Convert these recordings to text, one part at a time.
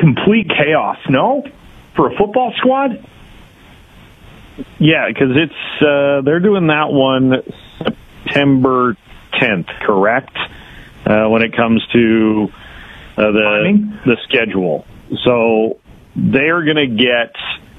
complete chaos, no? For a football squad? Yeah, because they're doing that one September 10th, correct? When it comes to the schedule. So they're going to get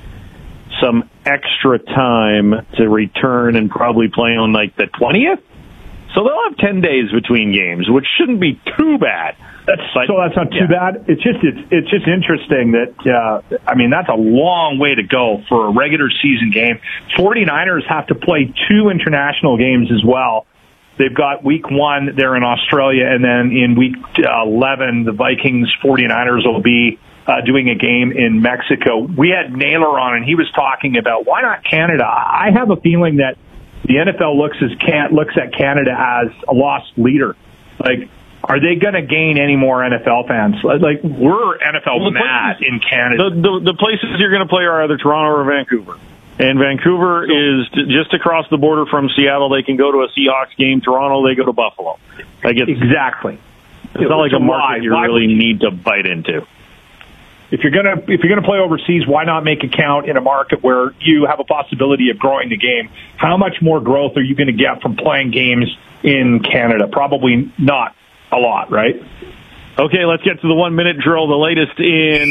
some extra time to return and probably play on like the 20th. So they'll have 10 days between games, which shouldn't be too bad. That's not too bad. It's just interesting that, that's a long way to go for a regular season game. 49ers have to play 2 international games as well. They've got week 1 there in Australia, and then in week 11, the Vikings 49ers will be doing a game in Mexico. We had Naylor on, and he was talking about why not Canada. I have a feeling that the NFL looks at Canada as a lost leader. Like, are they going to gain any more NFL fans? Like, we're NFL mad in Canada. The places you're going to play are either Toronto or Vancouver. And Vancouver is just across the border from Seattle. They can go to a Seahawks game. Toronto, they go to Buffalo. Exactly. It's not like a market you really need to bite into. If you're gonna play overseas, why not make it count in a market where you have a possibility of growing the game? How much more growth are you going to get from playing games in Canada? Probably not a lot, right? Okay, let's get to the 1-minute drill, the latest in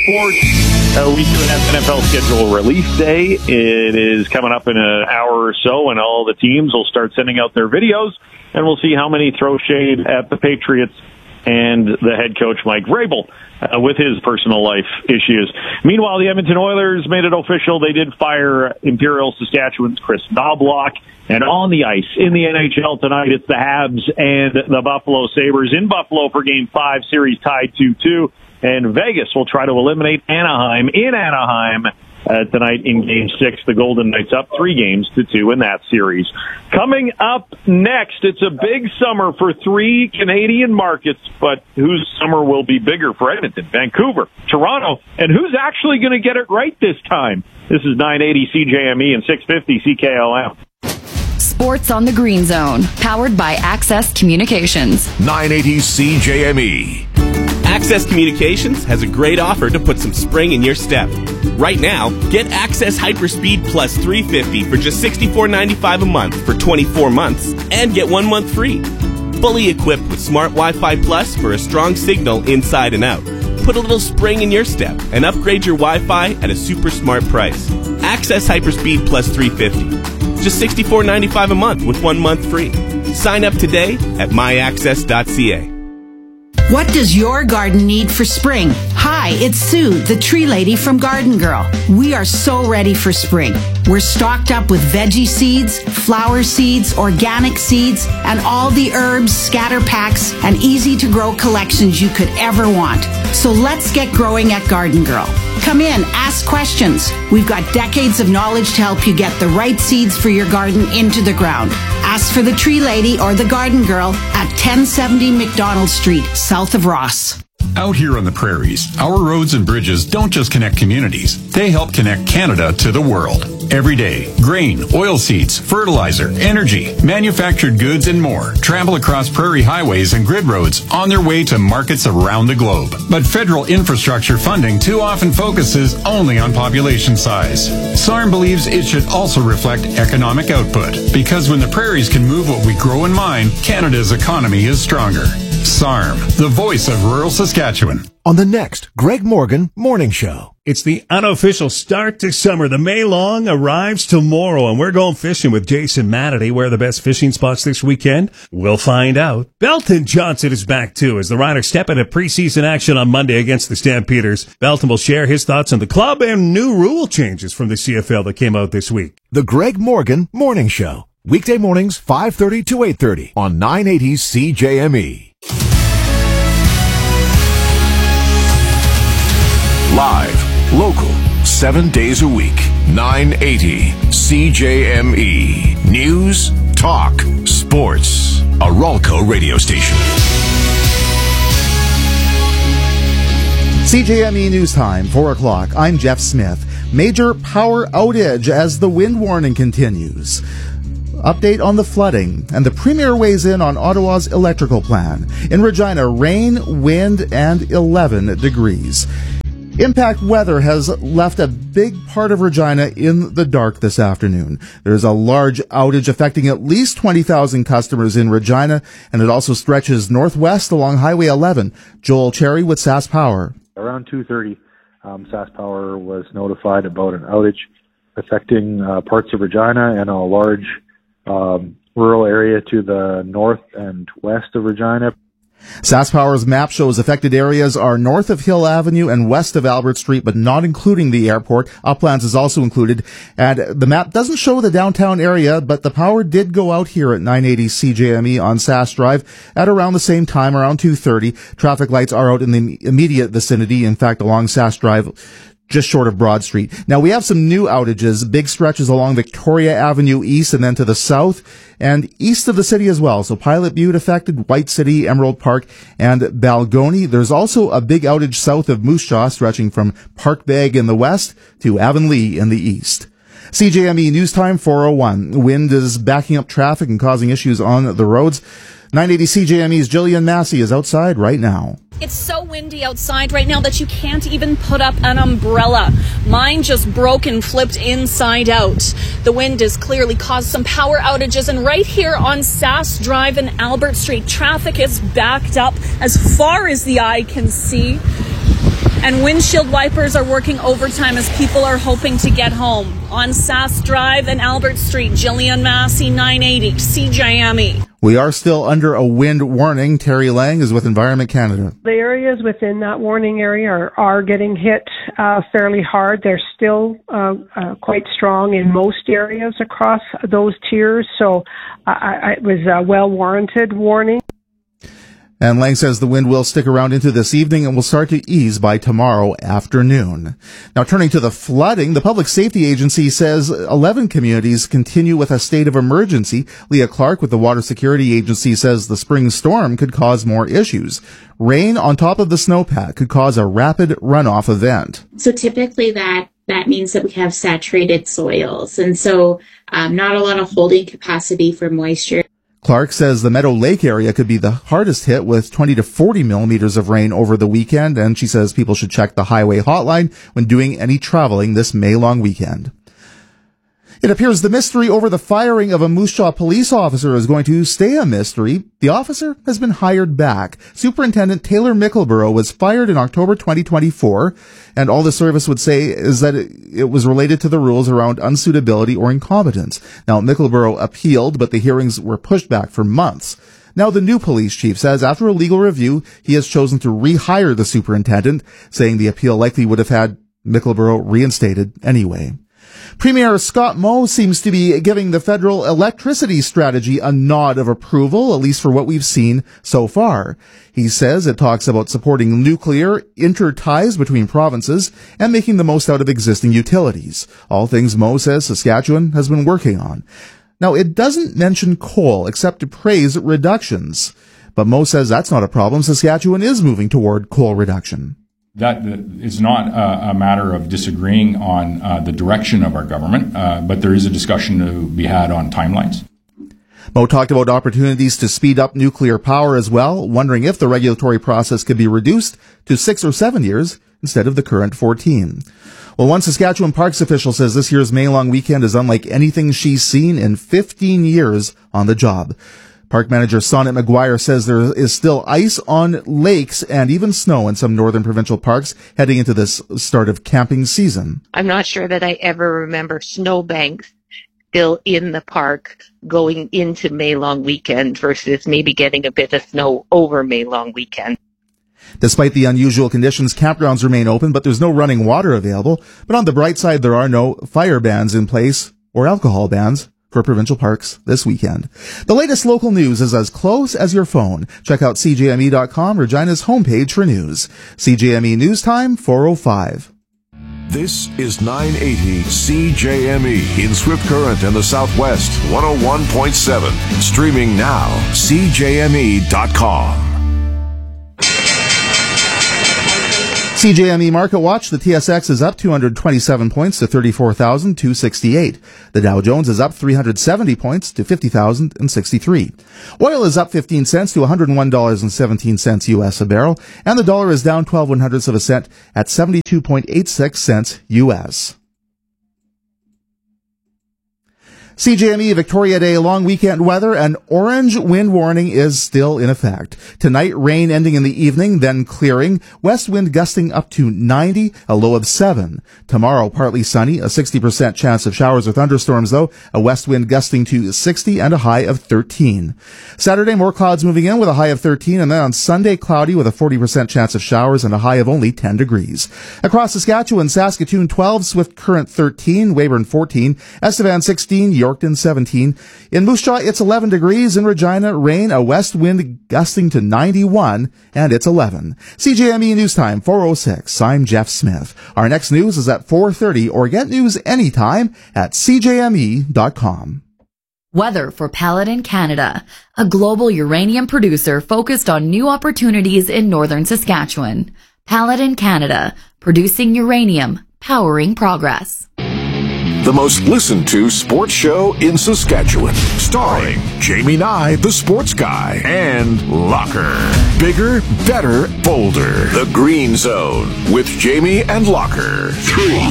sports. We do have NFL schedule release day. It is coming up in an hour or so, and all the teams will start sending out their videos, and we'll see how many throw shade at the Patriots and the head coach, Mike Vrabel, with his personal life issues. Meanwhile, the Edmonton Oilers made it official. They did fire Imperial Saskatchewan's Chris Knobloch. And on the ice in the NHL tonight, it's the Habs and the Buffalo Sabres in Buffalo for Game 5, series tied 2-2. And Vegas will try to eliminate Anaheim in Anaheim tonight in Game 6. The Golden Knights up 3-2 in that series. Coming up next, it's a big summer for 3 Canadian markets, but whose summer will be bigger for Edmonton, Vancouver, Toronto, and who's actually going to get it right this time? This is 980 CJME and 650 CKLM. Sports on the Green Zone, powered by Access Communications. 980 CJME. Access Communications has a great offer to put some spring in your step. Right now, get Access Hyperspeed Plus 350 for just $64.95 a month for 24 months and get 1 month free. Fully equipped with Smart Wi-Fi Plus for a strong signal inside and out. Put a little spring in your step and upgrade your Wi-Fi at a super smart price. Access Hyperspeed Plus 350. Just $64.95 a month with 1 month free. Sign up today at myaccess.ca. What does your garden need for spring? Hi, it's Sue, the tree lady from Garden Girl. We are so ready for spring. We're stocked up with veggie seeds, flower seeds, organic seeds, and all the herbs, scatter packs, and easy-to-grow collections you could ever want. So let's get growing at Garden Girl. Come in, ask questions. We've got decades of knowledge to help you get the right seeds for your garden into the ground. Ask for the Tree Lady or the Garden Girl at 1070 McDonald Street, south of Ross. Out here on the prairies, our roads and bridges don't just connect communities, they help connect Canada to the world. Every day, grain, oilseeds, fertilizer, energy, manufactured goods, and more travel across prairie highways and grid roads on their way to markets around the globe. But federal infrastructure funding too often focuses only on population size. SARM believes it should also reflect economic output, because when the prairies can move what we grow and mine, Canada's economy is stronger. SARM, the voice of rural Saskatchewan. On the next Greg Morgan Morning Show. It's the unofficial start to summer. The May Long arrives tomorrow, and we're going fishing with Jason Mannity. Where are the best fishing spots this weekend? We'll find out. Belton Johnson is back, too, as the Riders step into preseason action on Monday against the Stampeders. Belton will share his thoughts on the club and new rule changes from the CFL that came out this week. The Greg Morgan Morning Show. Weekday mornings, 5:30 to 8:30 on 980 CJME. Live, local, 7 days a week, 980 CJME. News, talk, sports. A Ralco radio station. CJME News Time, 4 o'clock. I'm Jeff Smith. Major power outage as the wind warning continues. Update on the flooding, and the Premier weighs in on Ottawa's electrical plan. In Regina, rain, wind, and 11 degrees. Impact weather has left a big part of Regina in the dark this afternoon. There's a large outage affecting at least 20,000 customers in Regina, and it also stretches northwest along Highway 11. Joel Cherry with SAS Power. Around 2:30, SAS Power was notified about an outage affecting parts of Regina and a large rural area to the north and west of Regina. SAS Power's map shows affected areas are north of Hill Avenue and west of Albert Street, but not including the airport. Uplands is also included. And the map doesn't show the downtown area, but the power did go out here at 980 CJME on SAS Drive at around the same time, around 2:30. Traffic lights are out in the immediate vicinity, in fact, along SAS Drive, just short of Broad Street. Now, we have some new outages, big stretches along Victoria Avenue East and then to the south and east of the city as well. So Pilot Butte affected, White City, Emerald Park, and Balgony. There's also a big outage south of Moose Jaw, stretching from Park Beg in the west to Avonlea in the east. CJME News Time 4:01. Wind is backing up traffic and causing issues on the roads. 980 CJME's Jillian Massey is outside right now. It's so windy outside right now that you can't even put up an umbrella. Mine just broke and flipped inside out. The wind has clearly caused some power outages, and right here on SAS Drive and Albert Street, traffic is backed up as far as the eye can see. And windshield wipers are working overtime as people are hoping to get home. On SAS Drive and Albert Street, Jillian Massey, 980 CJME. We are still under a wind warning. Terry Lang is with Environment Canada. The areas within that warning area are getting hit fairly hard. They're still quite strong in most areas across those tiers, so it was a well-warranted warning. And Lang says the wind will stick around into this evening and will start to ease by tomorrow afternoon. Now, turning to the flooding, the Public Safety Agency says 11 communities continue with a state of emergency. Leah Clark with the Water Security Agency says the spring storm could cause more issues. Rain on top of the snowpack could cause a rapid runoff event. So typically that means that we have saturated soils, and so not a lot of holding capacity for moisture. Clark says the Meadow Lake area could be the hardest hit with 20 to 40 millimeters of rain over the weekend, and she says people should check the highway hotline when doing any traveling this May-long weekend. It appears the mystery over the firing of a Moose Jaw police officer is going to stay a mystery. The officer has been hired back. Superintendent Taylor Mickleborough was fired in October 2024, and all the service would say is that it was related to the rules around unsuitability or incompetence. Now, Mickleborough appealed, but the hearings were pushed back for months. Now, the new police chief says after a legal review, he has chosen to rehire the superintendent, saying the appeal likely would have had Mickleborough reinstated anyway. Premier Scott Moe seems to be giving the federal electricity strategy a nod of approval, at least for what we've seen so far. He says it talks about supporting nuclear, inter-ties between provinces, and making the most out of existing utilities. All things Moe says Saskatchewan has been working on. Now, it doesn't mention coal, except to praise reductions. But Moe says that's not a problem. Saskatchewan is moving toward coal reduction. That is not a matter of disagreeing on the direction of our government, but there is a discussion to be had on timelines. Moe talked about opportunities to speed up nuclear power as well, wondering if the regulatory process could be reduced to 6 or 7 years instead of the current 14. Well, one Saskatchewan Parks official says this year's May-long weekend is unlike anything she's seen in 15 years on the job. Park manager Sonnet McGuire says there is still ice on lakes and even snow in some northern provincial parks heading into this start of camping season. I'm not sure that I ever remember snowbanks still in the park going into May-long weekend versus maybe getting a bit of snow over May-long weekend. Despite the unusual conditions, campgrounds remain open, but there's no running water available. But on the bright side, there are no fire bans in place or alcohol bans for provincial parks this weekend. The latest local news is as close as your phone. Check out CJME.com, Regina's homepage for news. CJME News Time, 4:05. This is 980 CJME in Swift Current in the Southwest, 101.7. Streaming now, CJME.com. CJME Market Watch, the TSX is up 227 points to 34,268. The Dow Jones is up 370 points to 50,063. Oil is up 15 cents to $101.17 U.S. a barrel, and the dollar is down 12/100ths of a cent at 72.86 cents U.S. CJME Victoria Day long weekend weather. An orange wind warning is still in effect. Tonight, rain ending in the evening, then clearing. West wind gusting up to 90, a low of 7. Tomorrow, partly sunny, a 60% chance of showers or thunderstorms though, a west wind gusting to 60 and a high of 13. Saturday, more clouds moving in with a high of 13, and then on Sunday, cloudy with a 40% chance of showers and a high of only 10 degrees. Across Saskatchewan, Saskatoon 12, Swift Current 13, Weyburn 14, Estevan 16, Yorkton 17. In Moose Jaw, it's 11 degrees. In Regina, rain, a west wind gusting to 91, and it's 11. CJME News Time, 4:06. I'm Jeff Smith. Our next news is at 4:30, or get news anytime at cjme.com. Weather for Paladin Canada, a global uranium producer focused on new opportunities in northern Saskatchewan. Paladin Canada, producing uranium, powering progress. The most listened to sports show in Saskatchewan. Starring Jamie Nye, the sports guy, and Locker. Bigger, better, bolder. The Green Zone with Jamie and Locker. 3